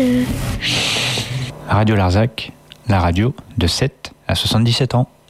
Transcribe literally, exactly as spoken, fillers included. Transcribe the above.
Radio Larzac, la radio de sept à soixante-dix-sept ans.